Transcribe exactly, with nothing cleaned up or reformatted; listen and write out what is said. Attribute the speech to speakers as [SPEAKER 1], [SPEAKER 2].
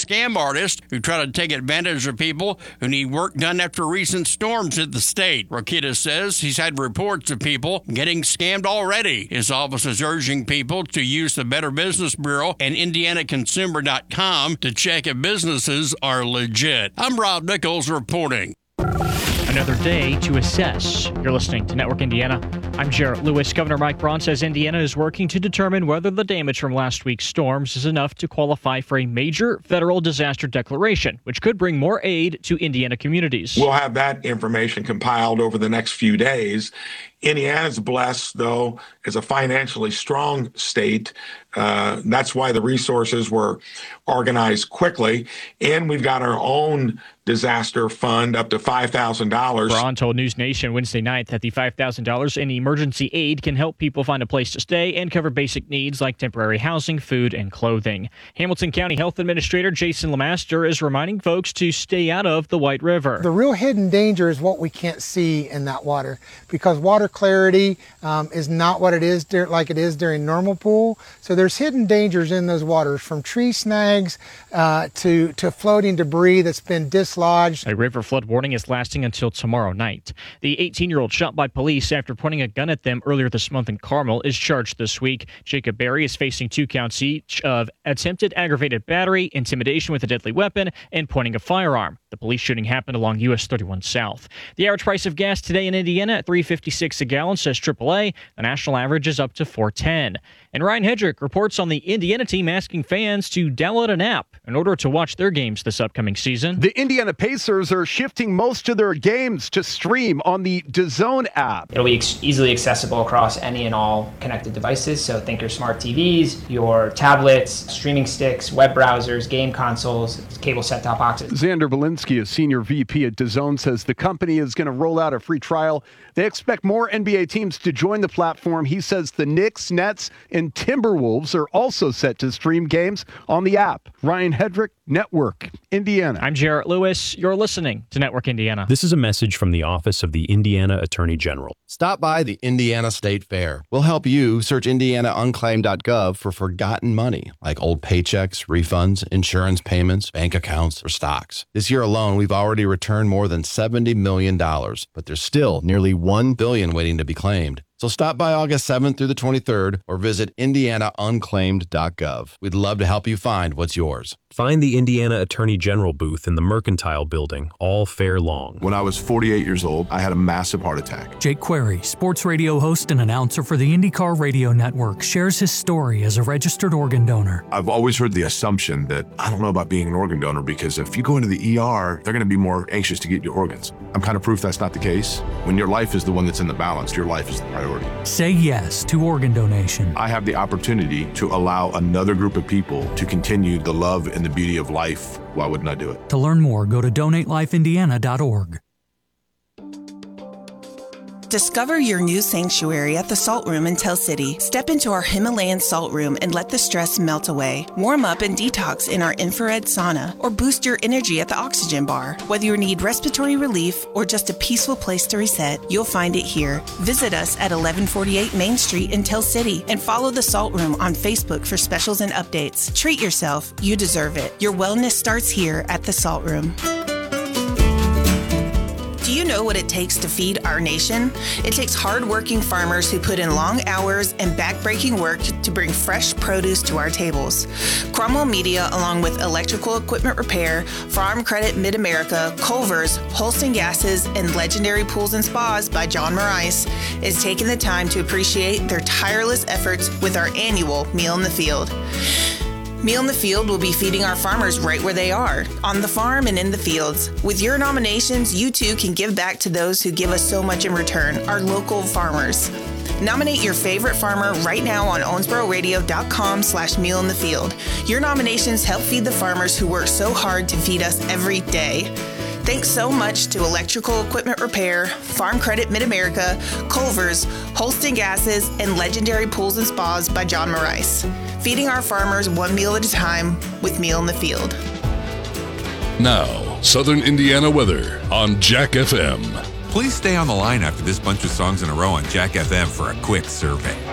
[SPEAKER 1] scam artists who try to take advantage of people who need work done after recent storms hit the state. Rokita says he's had reports of people getting scammed already. His office is urging people to use the Better Business Bureau and Indiana Consumer dot com to check if businesses are legit. I'm Rob Nichols reporting.
[SPEAKER 2] Another day to assess. You're listening to Network Indiana. I'm Jarrett Lewis. Governor Mike Braun says Indiana is working to determine whether the damage from last week's storms is enough to qualify for a major federal disaster declaration, which could bring more aid to Indiana communities.
[SPEAKER 3] We'll have that information compiled over the next few days. Indiana's blessed, though, as a financially strong state. Uh, that's why the resources were organized quickly. And we've got our own disaster fund up to five thousand dollars.
[SPEAKER 2] Braun told News Nation Wednesday night that the five thousand dollars in emergency aid can help people find a place to stay and cover basic needs like temporary housing, food, and clothing. Hamilton County Health Administrator Jason Lemaster is reminding folks to stay out of the White River.
[SPEAKER 4] The real hidden danger is what we can't see in that water, because water clarity um, is not what it is dur- like it is during normal pool. So there's hidden dangers in those waters, from tree snags uh, to, to floating debris that's been dislodged.
[SPEAKER 2] A river flood warning is lasting until tomorrow night. The eighteen-year-old shot by police after pointing a gun at them earlier this month in Carmel is charged this week. Jacob Berry is facing two counts each of attempted aggravated battery, intimidation with a deadly weapon, and pointing a firearm. The police shooting happened along U S thirty-one South. The average price of gas today in Indiana at three fifty-six a gallon, says triple A. The national average is up to four ten. And Ryan Hedrick reports on the Indiana team asking fans to download an app in order to watch their games this upcoming season.
[SPEAKER 5] The Indiana Pacers are shifting most of their games to stream on the DAZN app.
[SPEAKER 6] It'll be ex- easily accessible across any and all connected devices. So think your smart T Vs, your tablets, streaming sticks, web browsers, game consoles, cable set-top boxes.
[SPEAKER 5] Xander Belinsky, a senior V P at DAZN, says the company is going to roll out a free trial. They expect more N B A teams to join the platform. He says the Knicks, Nets, and Timberwolves are also set to stream games on the app. Ryan Hedrick, Network Indiana.
[SPEAKER 2] I'm Jarrett Lewis. You're listening to Network Indiana.
[SPEAKER 7] This is a message from the Office of the Indiana Attorney General.
[SPEAKER 8] Stop by the Indiana State Fair. We'll help you search indiana unclaimed dot gov for forgotten money, like old paychecks, refunds, insurance payments, bank accounts, or stocks. This year alone, we've already returned more than seventy million dollars, but there's still nearly one billion dollars waiting to be claimed. So stop by August seventh through the twenty-third or visit indiana unclaimed dot gov. We'd love to help you find what's yours.
[SPEAKER 7] Find the Indiana Attorney General booth in the Mercantile Building all fair long.
[SPEAKER 9] When I was forty-eight years old, I had a massive heart attack.
[SPEAKER 10] Jake Query, sports radio host and announcer for the IndyCar Radio Network, shares his story as a registered organ donor.
[SPEAKER 9] I've always heard the assumption that I don't know about being an organ donor because if you go into the E R, they're going to be more anxious to get your organs. I'm kind of proof that's not the case. When your life is the one that's in the balance, your life is the priority.
[SPEAKER 10] Say yes to organ donation.
[SPEAKER 9] I have the opportunity to allow another group of people to continue the love and the beauty of life. Why wouldn't I do it?
[SPEAKER 10] To learn more, go to donate life indiana dot org.
[SPEAKER 11] Discover your new sanctuary at the Salt Room in Tell City. Step into our Himalayan Salt Room and let the stress melt away. Warm up and detox in our infrared sauna or boost your energy at the Oxygen Bar. Whether you need respiratory relief or just a peaceful place to reset, you'll find it here. Visit us at eleven forty-eight Main Street in Tell City and follow the Salt Room on Facebook for specials and updates. Treat yourself. You deserve it. Your wellness starts here at the Salt Room. Do you know what it takes to feed our nation? It takes hard-working farmers who put in long hours and back-breaking work to bring fresh produce to our tables. Cromwell Media, along with Electrical Equipment Repair, Farm Credit Mid-America, Culver's, Holston Gases, and Legendary Pools and Spas by John Marais, is taking the time to appreciate their tireless efforts with our annual Meal in the Field. Meal in the Field will be feeding our farmers right where they are, on the farm and in the fields. With your nominations, you too can give back to those who give us so much in return, our local farmers. Nominate your favorite farmer right now on owensboro radio dot com slash meal in the field. Your nominations help feed the farmers who work so hard to feed us every day. Thanks so much to Electrical Equipment Repair, Farm Credit Mid-America, Culver's, Holston Gases, and Legendary Pools and Spas by John Marais. Feeding our farmers one meal at a time with Meal in the Field.
[SPEAKER 12] Now, Southern Indiana weather on Jack F M.
[SPEAKER 13] Please stay on the line after this bunch of songs in a row on Jack F M for a quick survey.